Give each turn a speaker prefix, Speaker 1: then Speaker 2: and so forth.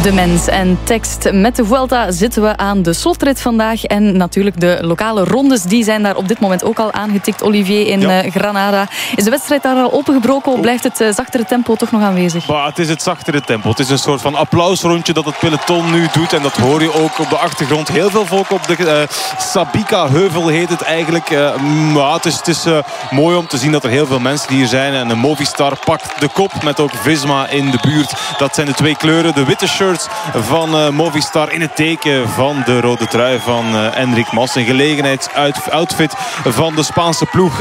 Speaker 1: De Mens en Tekst. Met de Vuelta zitten we aan de slotrit vandaag. En natuurlijk de lokale rondes, die zijn daar op dit moment ook al aangetikt. Olivier, in Granada. Is de wedstrijd daar al opengebroken of blijft het zachtere tempo toch nog aanwezig?
Speaker 2: Maar het is het zachtere tempo. Het is een soort van applausrondje dat het peloton nu doet. En dat hoor je ook op de achtergrond. Heel veel volk op de Sabika-heuvel heet het eigenlijk. Maar het is mooi om te zien dat er heel veel mensen hier zijn. En de Movistar pakt de kop met ook Visma in de buurt. Dat zijn de twee kleuren. De witte shirts van Movistar in het teken van de rode trui van Enric Mas. Een gelegenheidsoutfit van de Spaanse ploeg.